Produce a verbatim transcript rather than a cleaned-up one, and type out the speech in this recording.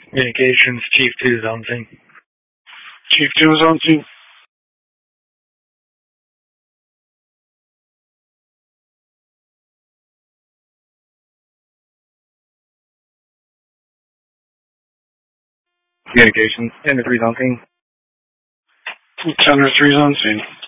Communications, Chief two is on scene. Chief two is on scene. Communications, Center three is on scene. Center three is on scene.